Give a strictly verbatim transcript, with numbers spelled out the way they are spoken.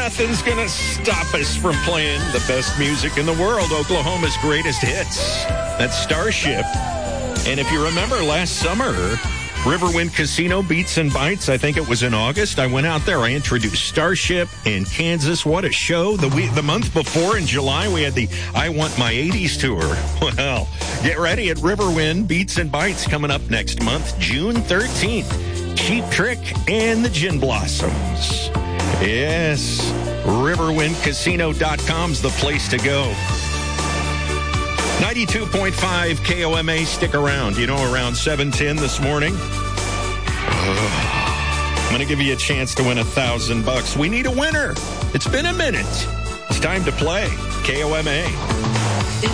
nothing's going to stop us from playing the best music in the world, Oklahoma's greatest hits. That's Starship. And if you remember last summer, Riverwind Casino Beats and Bites, I think it was in August. I went out there. I introduced Starship in Kansas. What a show. The week, the month before in July, we had the I Want My eighties tour. Well, get ready at Riverwind Beats and Bites coming up next month, June thirteenth. Cheap Trick and the Gin Blossoms. Yes, riverwind casino dot com's the place to go. ninety-two point five K O M A, stick around. You know, around seven ten this morning, I'm going to give you a chance to win a thousand bucks. We need a winner. It's been a minute. It's time to play K O M A.